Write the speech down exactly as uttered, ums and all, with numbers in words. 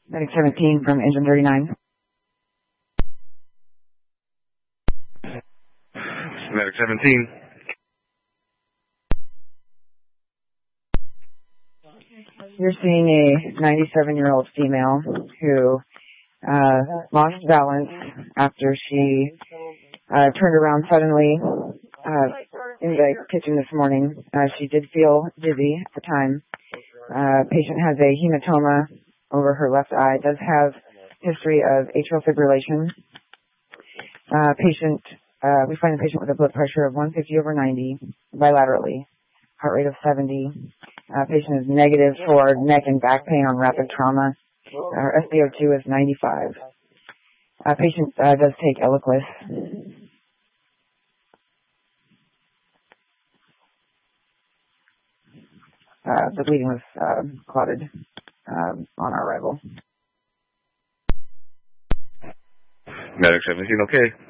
Medic seventeen from engine thirty-nine. Medic seventeen. You're seeing a ninety-seven-year-old female who uh, lost balance after she uh, turned around suddenly uh, in the kitchen this morning. Uh, she did feel dizzy at the time. Uh, patient has a hematoma over her left eye, does have history of atrial fibrillation. Uh, patient, uh, we find the patient with a blood pressure of one fifty over ninety bilaterally, heart rate of seventy. Uh, patient is negative for neck and back pain on rapid trauma. Our S p O two is ninety-five. Uh, patient uh, does take Eliquis. Uh, the bleeding was uh, clotted uh, on our arrival. Medic seventeen, okay.